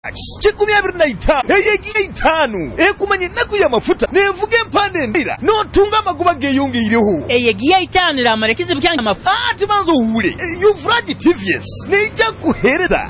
Chikumi abiri na itaano eyegiye itaano ekumanya ennaku y'amafuta nevuga empande endira n'otunga amagoba geeyongeireho eyegiye itaano eramalekezi bukyanga amafuta ati manzo uwule You've TVS nejja kuhereza